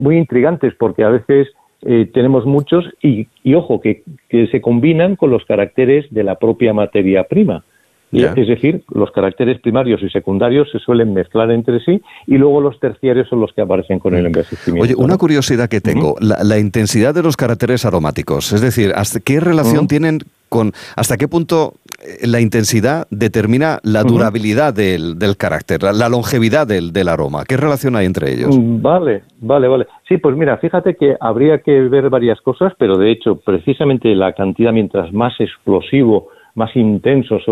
muy intrigantes, porque a veces tenemos muchos y ojo, que se combinan con los caracteres de la propia materia prima. Yeah. Es decir, los caracteres primarios y secundarios se suelen mezclar entre sí y luego los terciarios son los que aparecen con el envejecimiento. Oye, una curiosidad que tengo, la intensidad de los caracteres aromáticos, es decir, ¿hasta qué relación tienen con, hasta qué punto la intensidad determina la durabilidad del carácter, la longevidad del aroma? ¿Qué relación hay entre ellos? Vale. Sí, pues mira, fíjate que habría que ver varias cosas, pero de hecho, precisamente la cantidad, mientras más explosivo, más intenso